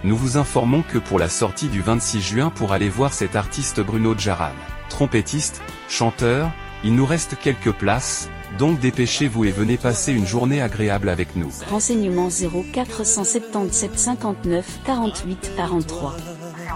Nous vous informons que pour la sortie du 26 juin pour aller voir cet artiste Bruno Djaran, trompettiste, chanteur, il nous reste quelques places, donc dépêchez-vous et venez passer une journée agréable avec nous. Renseignements 0477 59 48 43.